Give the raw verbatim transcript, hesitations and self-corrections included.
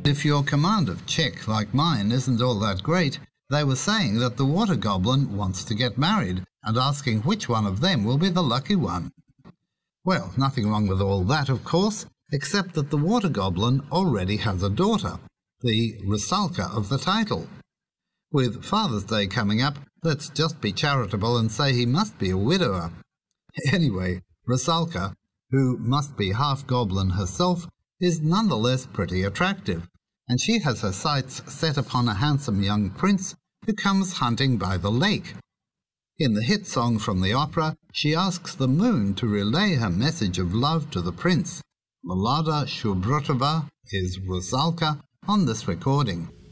If your command of check, like mine, isn't all that great, they were saying that the water goblin wants to get married and asking which one of them will be the lucky one. Well, nothing wrong with all that, of course, except that the water goblin already has a daughter, the Rusalka of the title. With Father's Day coming up, let's just be charitable and say he must be a widower. Anyway, Rusalka, who must be half goblin herself, is nonetheless pretty attractive, and she has her sights set upon a handsome young prince who comes hunting by the lake. In the hit song from the opera, she asks the moon to relay her message of love to the prince. Milada Shubrotova is Rusalka on this recording.